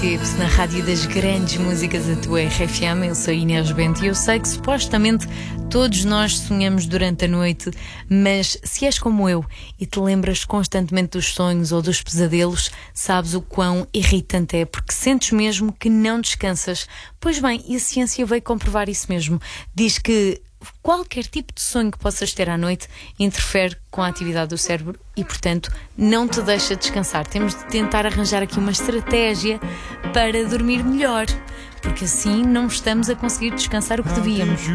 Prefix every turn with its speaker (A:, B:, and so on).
A: Tips na rádio das grandes músicas, a tua RFM. Eu sou Inês Bento e eu sei que supostamente todos nós sonhamos durante a noite, mas se és como eu e te lembras constantemente dos sonhos ou dos pesadelos, sabes o quão irritante é, porque sentes mesmo que não descansas. Pois bem, e a ciência veio comprovar isso mesmo. Diz que qualquer tipo de sonho que possas ter à noite interfere com a atividade do cérebro e, portanto, não te deixa descansar. Temos de tentar arranjar aqui uma estratégia para dormir melhor, porque assim não estamos a conseguir descansar o que devíamos.